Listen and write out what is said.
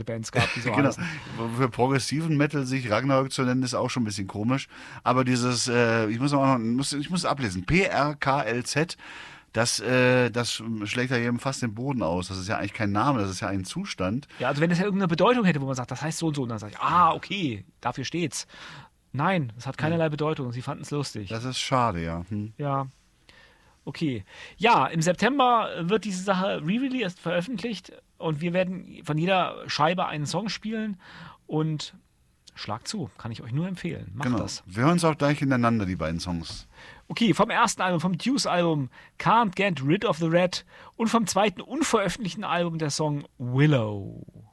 Bands gab, die so Genau. heißen. Für progressiven Metal sich Ragnarök zu nennen, ist auch schon ein bisschen komisch. Aber dieses, ich muss ablesen, PRKLZ, das schlägt ja jedem fast den Boden aus. Das ist ja eigentlich kein Name, das ist ja ein Zustand. Ja, also wenn es ja irgendeine Bedeutung hätte, wo man sagt, das heißt so und so, und dann sage ich, okay, dafür steht's. Nein, es hat keinerlei Bedeutung. Sie fanden es lustig. Das ist schade, ja. Ja, okay. Ja, im September wird diese Sache re-released, veröffentlicht und wir werden von jeder Scheibe einen Song spielen und schlag zu, kann ich euch nur empfehlen. Macht Genau. das. Wir hören es auch gleich hintereinander, die beiden Songs. Okay, vom ersten Album, vom Deuce-Album Can't Get Rid of the Red und vom zweiten unveröffentlichten Album der Song Willow.